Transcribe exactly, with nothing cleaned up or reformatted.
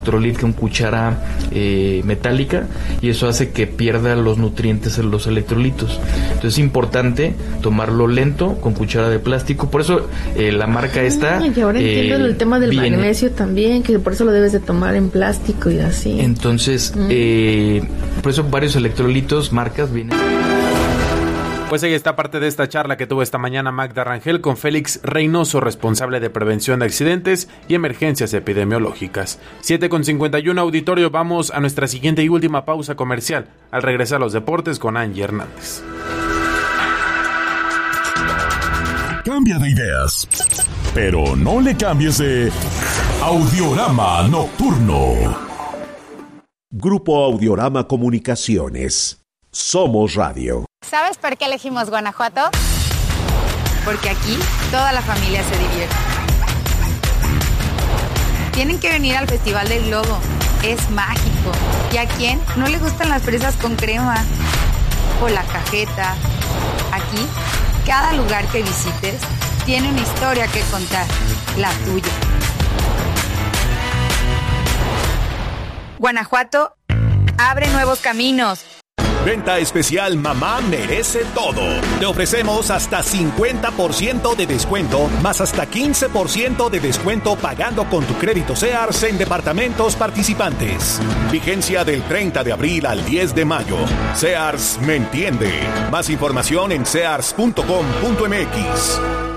electrolit con cuchara eh, metálica, y eso hace que pierda los nutrientes en los electrolitos. Entonces es importante tomarlo lento con cuchara de plástico. Por eso eh, la marca esta ah, y ahora eh, entiendo el tema del viene... magnesio también, que por eso lo debes de tomar en plástico y así. Entonces mm. eh, por eso varios electrolitos, marcas vienen. Pues ahí está parte de esta charla que tuvo esta mañana Magda Rangel con Félix Reynoso, responsable de prevención de accidentes y emergencias epidemiológicas. siete con cincuenta y uno, auditorio, vamos a nuestra siguiente y última pausa comercial. Al regresar a los deportes con Angie Hernández. Cambia de ideas, pero no le cambies de Audiorama Nocturno. Grupo Audiorama Comunicaciones. Somos Radio. ¿Sabes por qué elegimos Guanajuato? Porque aquí toda la familia se divierte. Tienen que venir al Festival del Globo. Es mágico. ¿Y a quién no le gustan las fresas con crema? O la cajeta. Aquí, cada lugar que visites tiene una historia que contar. La tuya. Guanajuato abre nuevos caminos. Venta especial Mamá Merece Todo. Te ofrecemos hasta cincuenta por ciento de descuento, más hasta quince por ciento de descuento pagando con tu crédito Sears en departamentos participantes. Vigencia del treinta de abril al diez de mayo. Sears me entiende. Más información en sears punto com punto m x.